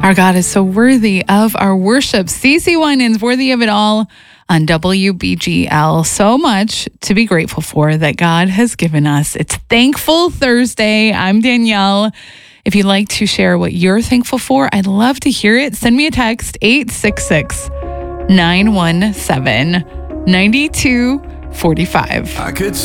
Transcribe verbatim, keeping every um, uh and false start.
Our God is so worthy of our worship. Stacey Winans, worthy of it all on W B G L. So much to be grateful for that God has given us. It's Thankful Thursday. I'm Danielle. If you'd like to share what you're thankful for, I'd love to hear it. Send me a text, eight six six, nine one seven, nine two four five. I could